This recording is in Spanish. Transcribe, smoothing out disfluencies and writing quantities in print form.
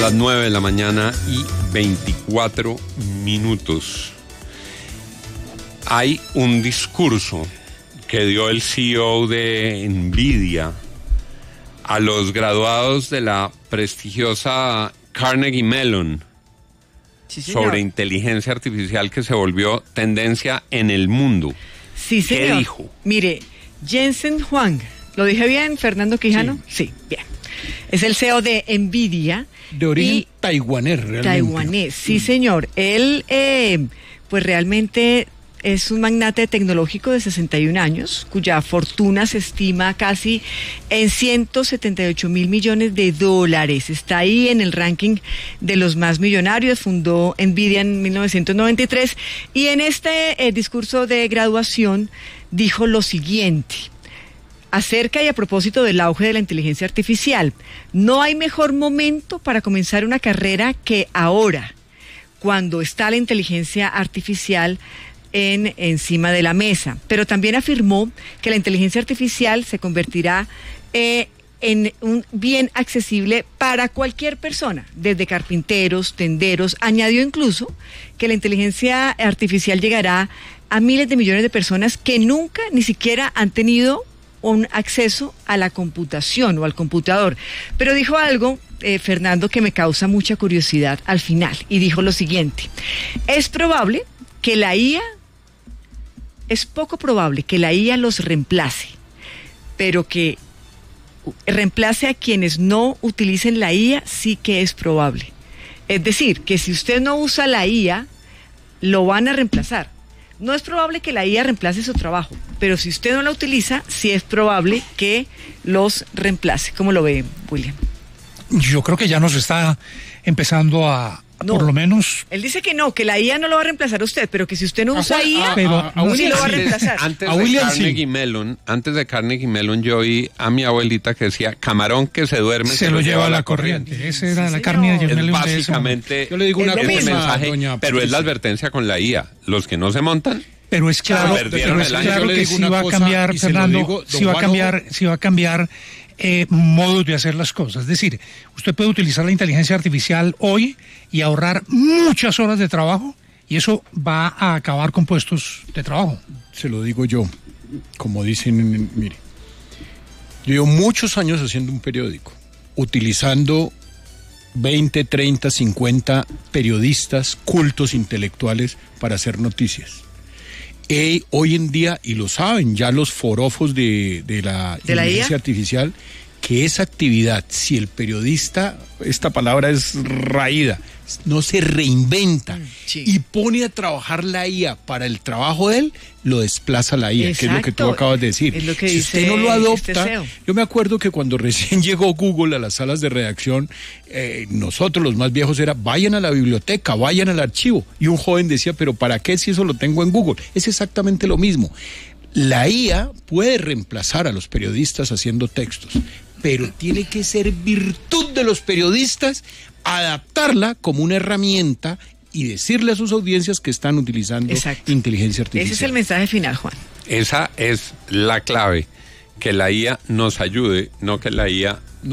las 9 de la mañana y 24 minutos. Hay un discurso que dio el CEO de NVIDIA a los graduados de la prestigiosa Carnegie Mellon sobre inteligencia artificial que se volvió tendencia en el mundo. Sí, señor. ¿Qué dijo? Mire, Jensen Huang, ¿lo dije bien, Fernando Quijano? Sí, bien. Es el CEO de NVIDIA. De origen taiwanés, realmente. Taiwanés, sí, señor. Él, pues realmente es un magnate tecnológico de 61 años, cuya fortuna se estima casi en 178 mil millones de dólares. Está ahí en el ranking de los más millonarios. Fundó NVIDIA en 1993 y en este discurso de graduación dijo lo siguiente acerca y a propósito del auge de la inteligencia artificial: no hay mejor momento para comenzar una carrera que ahora, cuando está la inteligencia artificial encima de la mesa. Pero también afirmó que la inteligencia artificial se convertirá en un bien accesible para cualquier persona, desde carpinteros, tenderos. Añadió incluso que la inteligencia artificial llegará a miles de millones de personas que nunca ni siquiera han tenido un acceso a la computación o al computador. Pero dijo algo, Fernando, que me causa mucha curiosidad al final, y dijo lo siguiente: es poco probable que la IA los reemplace, pero que reemplace a quienes no utilicen la IA sí que es probable. Es decir, que si usted no usa la IA, lo van a reemplazar. No es probable que la IA reemplace su trabajo, pero si usted no la utiliza, sí es probable que los reemplace. ¿Cómo lo ve, William? Yo creo que ya nos está empezando a por lo menos. Él dice que no, que la IA no lo va a reemplazar a usted, pero que si usted no usa IA, sí lo va a reemplazar. Antes de Carnegie Mellon, yo oí a mi abuelita que decía: camarón que se duerme se lo lleva a la corriente. Esa era la Carnegie Mellon. Básicamente, yo le digo una mensaje, pero es la advertencia con la IA. Los que no se montan. Pero es claro, que sí va a cambiar, Fernando, sí va a cambiar modos de hacer las cosas. Es decir, usted puede utilizar la inteligencia artificial hoy y ahorrar muchas horas de trabajo, y eso va a acabar con puestos de trabajo. Se lo digo yo, como dicen, mire, yo llevo muchos años haciendo un periódico, utilizando 20, 30, 50 periodistas cultos intelectuales para hacer noticias. Hoy en día, y lo saben ya los forofos de la inteligencia artificial, que esa actividad, si el periodista, esta palabra es raída, no se reinventa y pone a trabajar la IA para el trabajo de él, lo desplaza la IA. Exacto. Que es lo que tú acabas de decir. Es lo que si usted no lo adopta, yo me acuerdo que cuando recién llegó Google a las salas de redacción, nosotros los más viejos era: vayan a la biblioteca, vayan al archivo. Y un joven decía: pero ¿para qué si eso lo tengo en Google? Es exactamente lo mismo. La IA puede reemplazar a los periodistas haciendo textos, pero tiene que ser virtud de los periodistas adaptarla como una herramienta y decirle a sus audiencias que están utilizando inteligencia artificial. Ese es el mensaje final, Juan. Esa es la clave, que la IA nos ayude, no que la IA